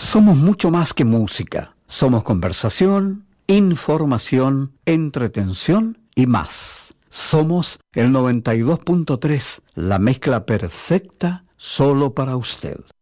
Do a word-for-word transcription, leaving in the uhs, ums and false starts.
Somos mucho más que música. Somos conversación, información, entretención y más. Somos el noventa y dos punto tres, la mezcla perfecta solo para usted.